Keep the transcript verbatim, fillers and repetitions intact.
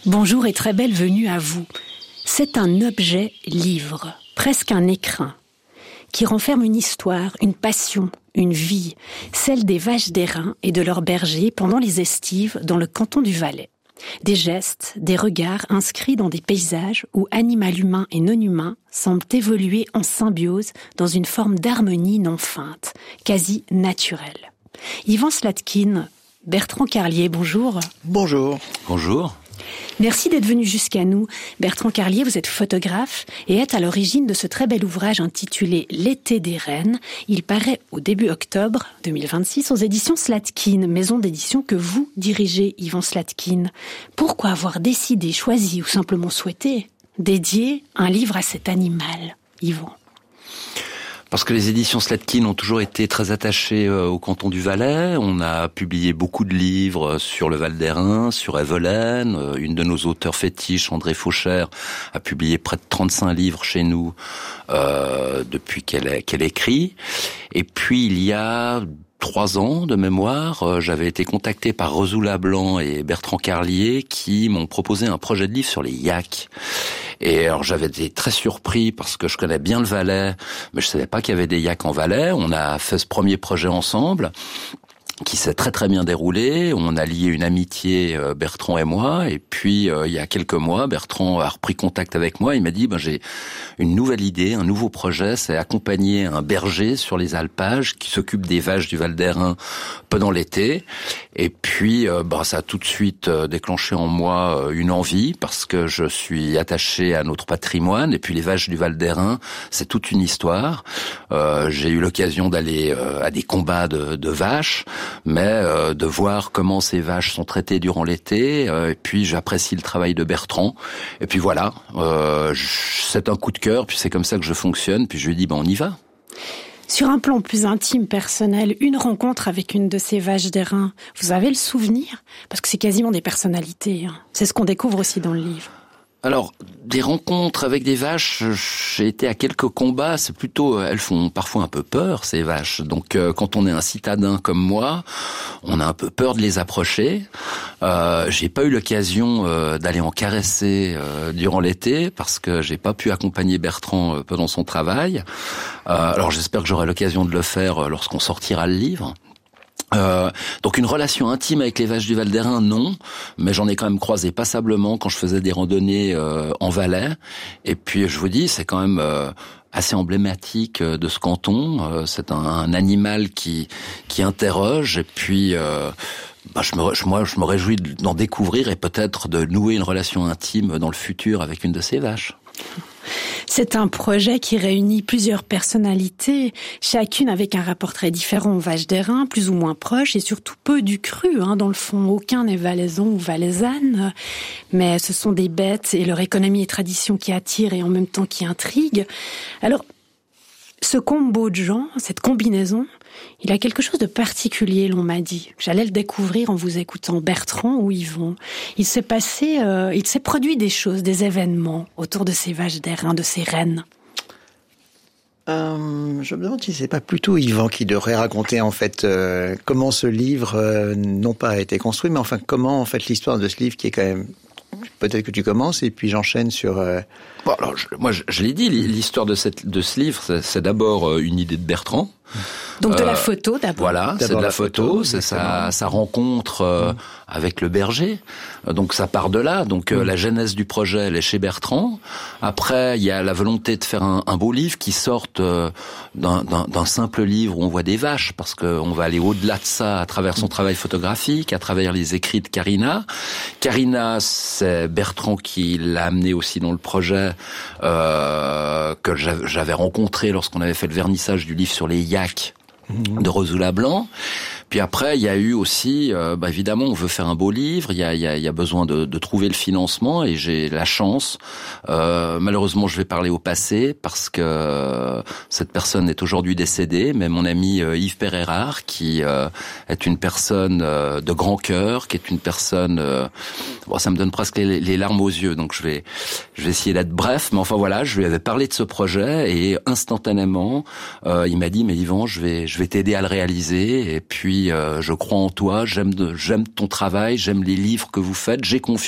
Bonjour et très belle venue à vous. C'est un objet livre, presque un écrin, qui renferme une histoire, une passion, une vie, celle des vaches d'airain et de leurs bergers pendant les estives dans le canton du Valais. Des gestes, des regards inscrits dans des paysages où animal humain et non humain semblent évoluer en symbiose dans une forme d'harmonie non feinte, quasi naturelle. Yvan Slatkin, Bertrand Carlier, bonjour. Bonjour. Bonjour. Merci d'être venu jusqu'à nous. Bertrand Carlier, vous êtes photographe et êtes à l'origine de ce très bel ouvrage intitulé L'été des rennes. Il paraît au début octobre deux mille vingt-six aux éditions Slatkin, maison d'édition que vous dirigez, Yvan Slatkin. Pourquoi avoir décidé, choisi ou simplement souhaité dédier un livre à cet animal, Yvan ? Parce que les éditions Slatkin ont toujours été très attachées au canton du Valais. On a publié beaucoup de livres sur le Val d'Airain, sur Evelyne. Une de nos auteurs fétiches, André Fauchère, a publié près de trente-cinq livres chez nous euh, depuis qu'elle, qu'elle écrit. Et puis il y a trois ans de mémoire, j'avais été contacté par Rezoula Blanc et Bertrand Carlier qui m'ont proposé un projet de livre sur les yaks. Et alors j'avais été très surpris parce que je connais bien le Valais, mais je savais pas qu'il y avait des yaks en Valais. On a fait ce premier projet ensemble, qui s'est très très bien déroulé. On a lié une amitié, euh, Bertrand et moi, et puis euh, il y a quelques mois, Bertrand a repris contact avec moi. Il m'a dit ben j'ai une nouvelle idée, un nouveau projet, c'est accompagner un berger sur les alpages qui s'occupe des vaches du Val d'Airain pendant l'été. Et puis euh, ben ça a tout de suite euh, déclenché en moi euh, une envie parce que je suis attaché à notre patrimoine. Et puis les vaches du Val d'Airain, c'est toute une histoire. Euh, j'ai eu l'occasion d'aller euh, à des combats de, de vaches, mais euh, de voir comment ces vaches sont traitées durant l'été, euh, et puis j'apprécie le travail de Bertrand, et puis voilà, euh, c'est un coup de cœur, puis c'est comme ça que je fonctionne, puis je lui dis ben on y va. Sur un plan plus intime, personnel, une rencontre avec une de ces vaches d'airain, vous avez le souvenir ? Parce que c'est quasiment des personnalités, hein. C'est ce qu'on découvre aussi dans le livre. Alors, des rencontres avec des vaches, j'ai été à quelques combats, c'est plutôt, elles font parfois un peu peur, ces vaches. Donc, euh, quand on est un citadin comme moi, on a un peu peur de les approcher. Euh, j'ai pas eu l'occasion euh, d'aller en caresser euh, durant l'été, parce que j'ai pas pu accompagner Bertrand euh, pendant son travail. Euh, alors, j'espère que j'aurai l'occasion de le faire euh, lorsqu'on sortira le livre. Euh, donc une relation intime avec les vaches du Val d'Airain, non, mais j'en ai quand même croisé passablement quand je faisais des randonnées euh, en Valais. Et puis je vous dis, c'est quand même euh, assez emblématique de ce canton. Euh, c'est un, un animal qui qui interroge. Et puis euh, bah, je me, je, moi, je me réjouis d'en découvrir et peut-être de nouer une relation intime dans le futur avec une de ces vaches. C'est un projet qui réunit plusieurs personnalités, chacune avec un rapport très différent aux vaches d'airain, plus ou moins proche, et surtout peu du cru, hein, dans le fond. Aucun n'est valaisan ou valaisanne, mais ce sont des bêtes et leur économie et tradition qui attirent et en même temps qui intriguent. Alors, ce combo de gens, cette combinaison, il a quelque chose de particulier, l'on m'a dit. J'allais le découvrir en vous écoutant, Bertrand ou Yvan. Il s'est passé, euh, il s'est produit des choses, des événements autour de ces vaches d'airain, de ces rennes. Euh, je me demande si c'est pas plutôt Yvan qui devrait raconter en fait euh, comment ce livre euh, non pas a été construit, mais enfin comment en fait l'histoire de ce livre qui est quand même. Peut-être que tu commences et puis j'enchaîne sur... Euh... Bon, alors, je, moi, je, je l'ai dit, l'histoire de, cette, de ce livre, c'est, c'est d'abord une idée de Bertrand. Donc de euh, la photo d'abord. Voilà, d'abord c'est de la, la photo, photo c'est sa, sa rencontre euh, mmh. avec le berger. Donc ça part de là. Donc mmh. euh, la genèse du projet, elle est chez Bertrand. Après, il y a la volonté de faire un, un beau livre qui sorte euh, d'un, d'un, d'un simple livre où on voit des vaches, parce qu'on va aller au-delà de ça à travers son mmh. travail photographique, à travers les écrits de Karina. Karina, c'est Bertrand qui l'a amené aussi dans le projet euh, que j'avais rencontré lorsqu'on avait fait le vernissage du livre sur les yaks de Rezoula Blanc. Puis après, il y a eu aussi, euh, bah évidemment, on veut faire un beau livre, il y a, il y a, il y a besoin de, de trouver le financement, et j'ai la chance, euh, malheureusement je vais parler au passé, parce que cette personne est aujourd'hui décédée, mais mon ami euh, Yves Pereyrard, qui euh, est une personne euh, de grand cœur, qui est une personne, euh, bon, ça me donne presque les, les larmes aux yeux, donc je vais, je vais essayer d'être bref, mais enfin voilà, je lui avais parlé de ce projet, et instantanément, euh, il m'a dit, mais Yvan, je vais, je vais t'aider à le réaliser, et puis Euh, je crois en toi, j'aime de, j'aime ton travail, j'aime les livres que vous faites, j'ai confiance